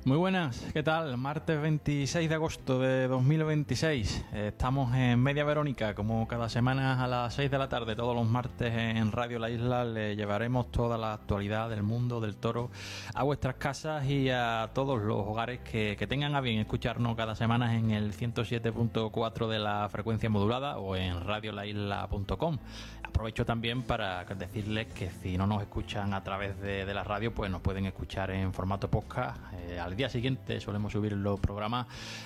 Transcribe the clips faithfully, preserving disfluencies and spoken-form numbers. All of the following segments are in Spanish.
Muy buenas, ¿qué tal? Martes veintiséis de agosto de dos mil veintiséis. Estamos en Media Verónica, como cada semana a las seis de la tarde, todos los martes en Radio La Isla. Le llevaremos toda la actualidad del mundo del toro a vuestras casas y a todos los hogares que, que tengan a bien escucharnos cada semana en el ciento siete punto cuatro de la frecuencia modulada o en radio la isla punto com. Aprovecho también para decirles que si no nos escuchan a través de, de la radio, pues nos pueden escuchar en formato podcast. Eh, al día siguiente solemos subir los programas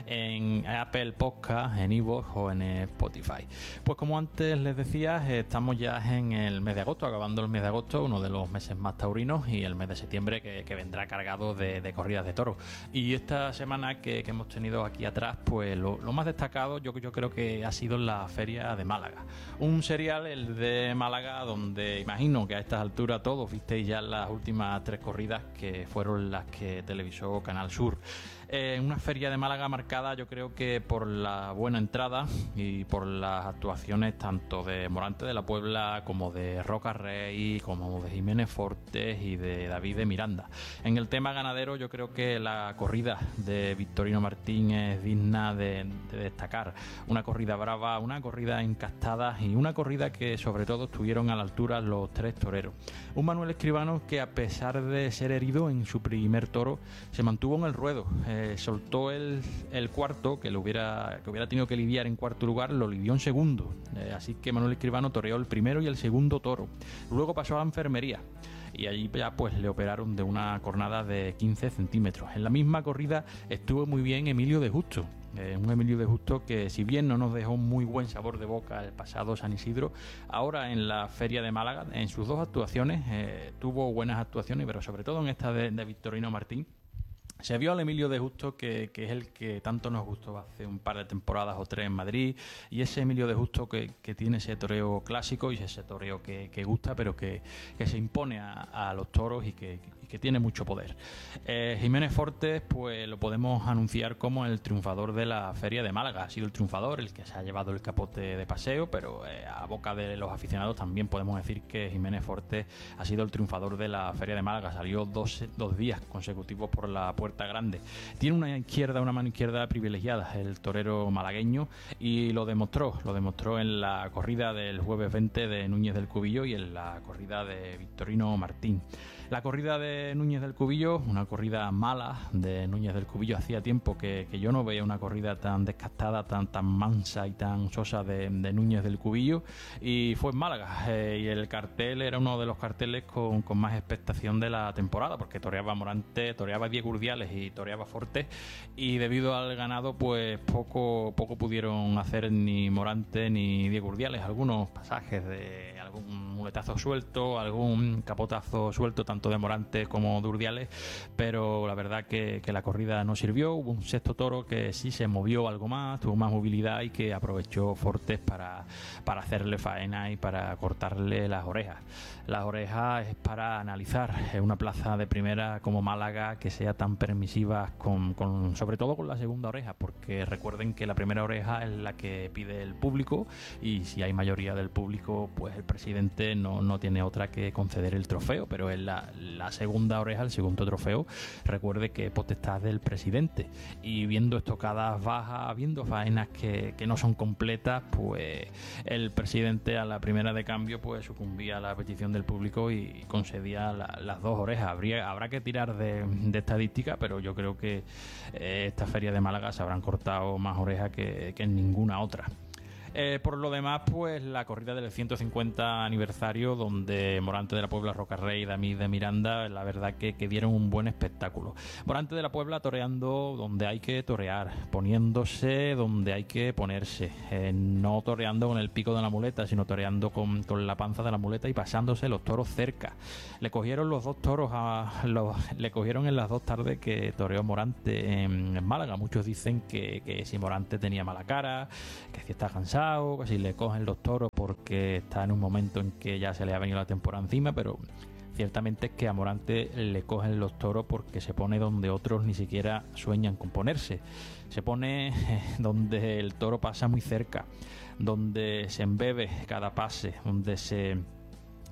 en Apple Podcast, en iVoox o en Spotify. Pues como antes les decía, estamos ya en el mes de agosto, acabando el mes de agosto, uno de los meses más taurinos, y el mes de septiembre que, que vendrá cargado de, de corridas de toros. Y esta semana que, que hemos tenido aquí atrás, pues lo, lo más destacado yo, yo creo que ha sido la Feria de Málaga. Un serial, el de Málaga, donde imagino que a estas alturas todos visteis ya las últimas tres corridas que fueron las que televisó Canal Sur. Eh, una feria de Málaga marcada, yo creo que por la buena entrada y por las actuaciones tanto de Morante de la Puebla como de Roca Rey, como de Jiménez Fortes y de David de Miranda. En el tema ganadero, yo creo que la corrida de Victorino Martín es digna de, de destacar. Una corrida brava, una corrida encastada y una corrida que sobre todo estuvieron a la altura los tres toreros. Un Manuel Escribano que, a pesar de ser herido en su primer toro, se mantuvo en el ruedo. Eh, soltó el, el cuarto, que lo hubiera, que hubiera tenido que lidiar en cuarto lugar, lo lidió en segundo. Eh, así que Manuel Escribano toreó el primero y el segundo toro. Luego pasó a la enfermería y allí ya pues le operaron de una cornada de quince centímetros. En la misma corrida estuvo muy bien Emilio de Justo. Eh, un Emilio de Justo que, si bien no nos dejó muy buen sabor de boca el pasado San Isidro, ahora en la Feria de Málaga, en sus dos actuaciones, eh, tuvo buenas actuaciones, pero sobre todo en esta de, de Victorino Martín, se vio al Emilio de Justo que, que es el que tanto nos gustó hace un par de temporadas o tres en Madrid, y ese Emilio de Justo que, que tiene ese toreo clásico y ese toreo que, que gusta, pero que, que se impone a, a los toros y que, y que tiene mucho poder. Eh, Jiménez Fortes, pues lo podemos anunciar como el triunfador de la Feria de Málaga. Ha sido el triunfador, el que se ha llevado el capote de paseo, pero eh, a boca de los aficionados también podemos decir que Jiménez Fortes ha sido el triunfador de la Feria de Málaga. Salió dos, dos días consecutivos por la puerta grande. Tiene una izquierda, una mano izquierda privilegiada el torero malagueño, y lo demostró, lo demostró en la corrida del jueves veinte de Núñez del Cubillo y en la corrida de Victorino Martín. La corrida de Núñez del Cubillo, una corrida mala de Núñez del Cubillo. Hacía tiempo que, que yo no veía una corrida tan descastada, tan, tan mansa y tan sosa de, de Núñez del Cubillo, y fue en Málaga, eh, y el cartel era uno de los carteles con, con más expectación de la temporada, porque toreaba Morante, toreaba Diego Urdiales y toreaba Fortes, y debido al ganado pues poco, poco pudieron hacer ni Morante ni Diego Urdiales. Algunos pasajes de algún muletazo suelto, algún capotazo suelto tanto de Morante como de Urdiales, pero la verdad que, que la corrida no sirvió. Hubo un sexto toro que sí se movió algo más, tuvo más movilidad, y que aprovechó Fortes para, para hacerle faena y para cortarle las orejas. Las orejas es para analizar. Es una plaza de primera como Málaga que sea tan permisivas con, con sobre todo con la segunda oreja, porque recuerden que la primera oreja es la que pide el público, y si hay mayoría del público, pues el presidente no, no tiene otra que conceder el trofeo, pero en la, la segunda oreja, el segundo trofeo, recuerde que es potestad del presidente. Y viendo estocadas bajas, viendo faenas que, que no son completas, pues el presidente a la primera de cambio pues sucumbía a la petición del público y concedía la, las dos orejas. Habría, habrá que tirar de, de estadística, pero yo creo que eh, esta Feria de Málaga se habrán cortado más orejas que, que en ninguna otra. Eh, por lo demás, pues la corrida del ciento cincuenta aniversario, donde Morante de la Puebla, Roca Rey y David de Miranda, la verdad que, que dieron un buen espectáculo. Morante de la Puebla toreando donde hay que torear, poniéndose donde hay que ponerse, eh, no toreando con el pico de la muleta, sino toreando con, con la panza de la muleta y pasándose los toros cerca. Le cogieron los dos toros a los, le cogieron en las dos tardes que toreó Morante en, en Málaga. Muchos dicen que, que si Morante tenía mala cara, que si está cansado, que si le cogen los toros porque está en un momento en que ya se le ha venido la temporada encima, pero ciertamente es que a Morante le cogen los toros porque se pone donde otros ni siquiera sueñan con ponerse. Se pone donde el toro pasa muy cerca, donde se embebe cada pase, donde se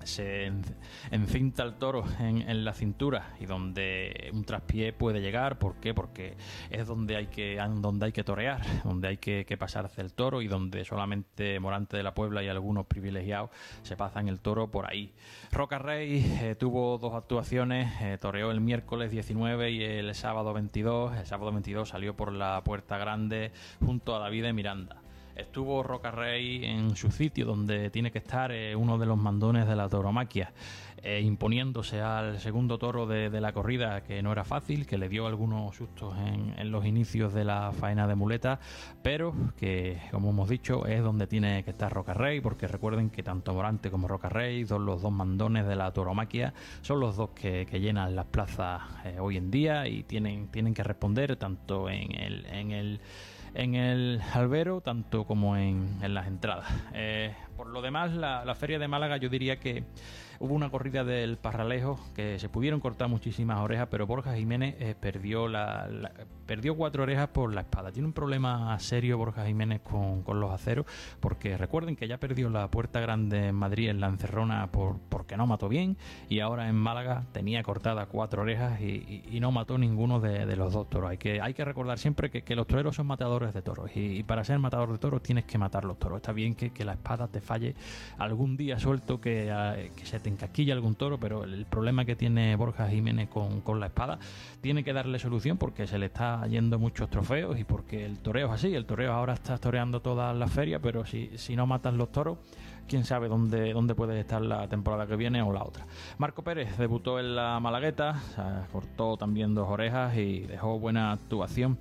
se encinta el toro en, en la cintura y donde un traspié puede llegar. ¿Por qué? Porque es donde hay que, donde hay que torear, donde hay que, que pasarse el toro y donde solamente Morante de la Puebla y algunos privilegiados se pasan el toro por ahí. Roca Rey eh, tuvo dos actuaciones, eh, toreó el miércoles diecinueve y el sábado veintidós. El sábado veintidós salió por la Puerta Grande junto a David de Miranda. Estuvo Roca Rey en su sitio donde tiene que estar, eh, uno de los mandones de la tauromaquia, eh, imponiéndose al segundo toro de, de la corrida, que no era fácil, que le dio algunos sustos en, en los inicios de la faena de muletas, pero que, como hemos dicho, es donde tiene que estar Roca Rey, porque recuerden que tanto Morante como Roca Rey, son los dos mandones de la tauromaquia, son los dos que, que llenan las plazas eh, hoy en día y tienen, tienen que responder tanto en el... En el en el albero tanto como en, en las entradas. Eh, por lo demás, la, la Feria de Málaga, yo diría que hubo una corrida del Parralejo que se pudieron cortar muchísimas orejas, pero Borja Jiménez eh, perdió la, la, perdió cuatro orejas por la espada. Tiene un problema serio Borja Jiménez con, con los aceros, porque recuerden que ya perdió la Puerta Grande en Madrid en la encerrona por, porque no mató bien, y ahora en Málaga tenía cortadas cuatro orejas y, y, y no mató ninguno de, de los dos toros. Hay que, hay que recordar siempre que, que los toreros son matadores de toros, y, y para ser matador de toros tienes que matar los toros. Está bien que, que la espada te falle algún día suelto, que, uh, que se te encasquilla algún toro, pero el, el problema que tiene Borja Jiménez con, con la espada tiene que darle solución, porque se le está yendo muchos trofeos y porque el toreo es así. El toreo ahora está toreando todas las ferias, pero si, si no matan los toros, quién sabe dónde, dónde puede estar la temporada que viene o la otra. Marco Pérez debutó en la Malagueta, o sea, cortó también dos orejas y dejó buena actuación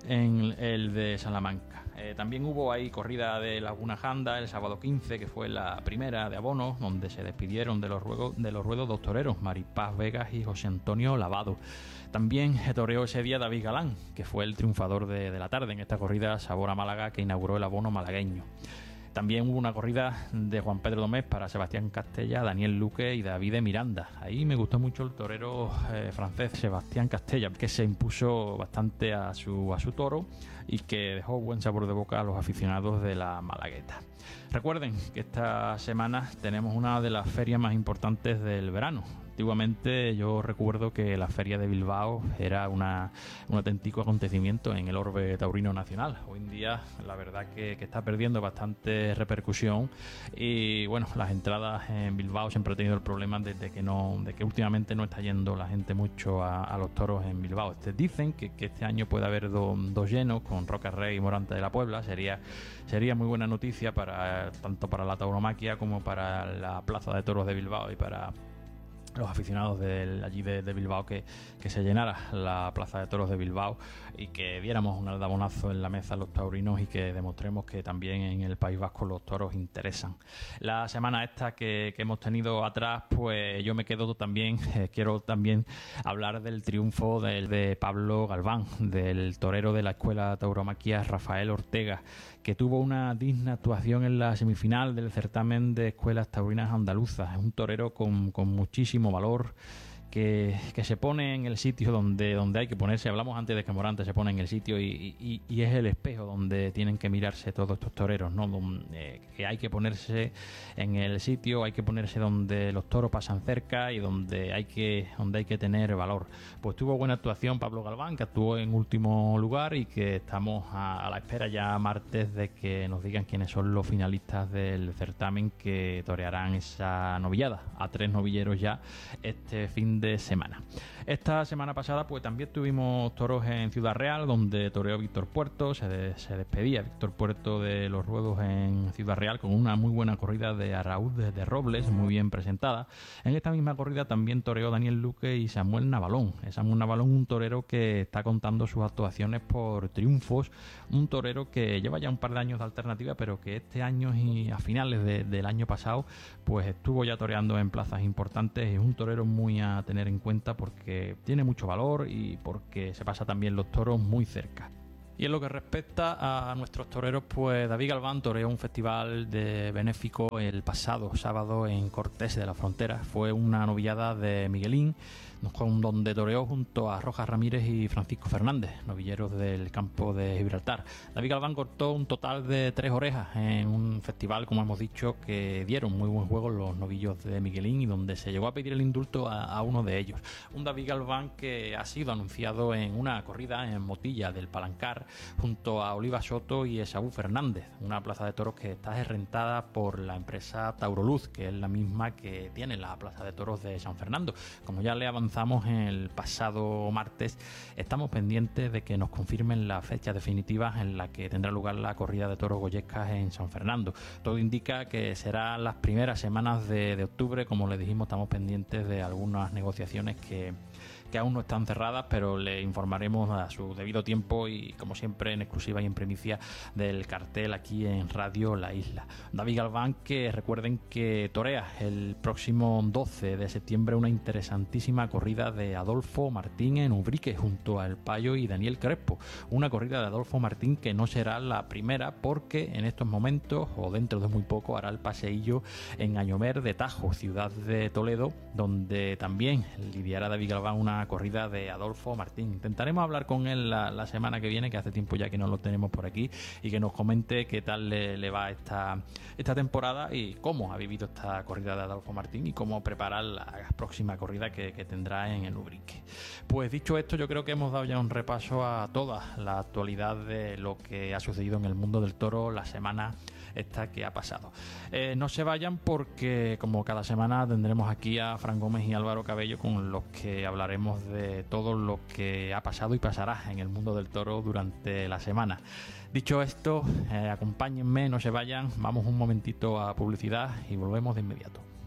en el de Salamanca. Eh, también hubo ahí corrida de Laguna Janda el sábado quince, que fue la primera de abono, donde se despidieron de los, ruegos, de los ruedos dos toreros, Maripaz Vegas y José Antonio Lavado. También toreó ese día David Galán, que fue el triunfador de, de la tarde en esta corrida Sabor a Málaga que inauguró el abono malagueño. También hubo una corrida de Juan Pedro Domés para Sebastián Castella, Daniel Luque y David de Miranda. Ahí me gustó mucho el torero eh, francés Sebastián Castella, que se impuso bastante a su, a su toro y que dejó buen sabor de boca a los aficionados de la Malagueta. Recuerden que esta semana tenemos una de las ferias más importantes del verano. Antiguamente yo recuerdo que la Feria de Bilbao era una, un auténtico acontecimiento en el orbe taurino nacional. Hoy en día la verdad que, que está perdiendo bastante repercusión y bueno, las entradas en Bilbao siempre he tenido el problema de, de, que, no, de que últimamente no está yendo la gente mucho a, a los toros en Bilbao. Este, dicen que, que este año puede haber do, dos llenos con Roca Rey y Morante de la Puebla. Sería, sería muy buena noticia para tanto para la tauromaquia como para la Plaza de Toros de Bilbao y para los aficionados de allí de, de Bilbao, que, que se llenara la Plaza de Toros de Bilbao y que diéramos un aldabonazo en la mesa a los taurinos y que demostremos que también en el País Vasco los toros interesan. La semana esta que, que hemos tenido atrás, pues yo me quedo también, eh, quiero también hablar del triunfo del, de Pablo Galván, del torero de la Escuela Tauromaquia Rafael Ortega, que tuvo una digna actuación en la semifinal del certamen de escuelas taurinas andaluzas. Es un torero con, con muchísimo valor, que, que se pone en el sitio donde, donde hay que ponerse. Hablamos antes de que Morante se pone en el sitio y, y, y es el espejo donde tienen que mirarse todos estos toreros, ¿no? Donde, eh, que hay que ponerse en el sitio, hay que ponerse donde los toros pasan cerca y donde hay que, donde hay que tener valor. Pues tuvo buena actuación Pablo Galván, que actuó en último lugar y que estamos a, a la espera ya martes de que nos digan quiénes son los finalistas del certamen que torearán esa novillada. A tres novilleros ya este fin de semana. Esta semana pasada pues también tuvimos toros en Ciudad Real, donde toreó Víctor Puerto. Se, de, se despedía Víctor Puerto de los ruedos en Ciudad Real con una muy buena corrida de Araúz de, de Robles, muy bien presentada. En esta misma corrida también toreó Daniel Luque y Samuel Navalón. Samuel Navalón, un torero que está contando sus actuaciones por triunfos, un torero que lleva ya un par de años de alternativa, pero que este año y a finales de, del año pasado pues estuvo ya toreando en plazas importantes. Es un torero muy a tener en cuenta porque tiene mucho valor y porque se pasa también los toros muy cerca. Y en lo que respecta a nuestros toreros, pues David Galván toreó un festival de benéfico el pasado sábado en Cortés de la Frontera. Fue una novillada de Miguelín, donde toreó junto a Rojas Ramírez y Francisco Fernández, novilleros del campo de Gibraltar. David Galván cortó un total de tres orejas en un festival, como hemos dicho, que dieron muy buen juego los novillos de Miguelín y donde se llegó a pedir el indulto a, a uno de ellos. Un David Galván que ha sido anunciado en una corrida en Motilla del Palancar junto a Oliva Soto y Esaú Fernández, una plaza de toros que está rentada por la empresa Tauroluz, que es la misma que tiene la plaza de toros de San Fernando. Como ya le avanzamos en el pasado martes, estamos pendientes de que nos confirmen la fecha definitiva en la que tendrá lugar la corrida de toros goyescas en San Fernando. Todo indica que será las primeras semanas de, de octubre. Como le dijimos, estamos pendientes de algunas negociaciones que, que aún no están cerradas, pero le informaremos a su debido tiempo y, como siempre, en exclusiva y en primicia del cartel aquí en Radio La Isla. David Galván, que recuerden que torea el próximo doce de septiembre una interesantísima corrida de Adolfo Martín en Ubrique junto a El Payo y Daniel Crespo. Una corrida de Adolfo Martín que no será la primera, porque en estos momentos o dentro de muy poco hará el paseillo en Añomer de Tajo, ciudad de Toledo, donde también lidiará David Galván una corrida de Adolfo Martín. Intentaremos hablar con él la, la semana que viene, que hace tiempo ya que no lo tenemos por aquí, y que nos comente qué tal le, le va esta, esta temporada y cómo ha vivido esta corrida de Adolfo Martín y cómo preparar la próxima corrida que, que tendrá en el Ubrique. Pues dicho esto, yo creo que hemos dado ya un repaso a toda la actualidad de lo que ha sucedido en el mundo del toro la semana esta que ha pasado. Eh, no se vayan, porque como cada semana tendremos aquí a Fran Gómez y Álvaro Cabello, con los que hablaremos de todo lo que ha pasado y pasará en el mundo del toro durante la semana. Dicho esto, eh, acompáñenme, no se vayan, vamos un momentito a publicidad y volvemos de inmediato.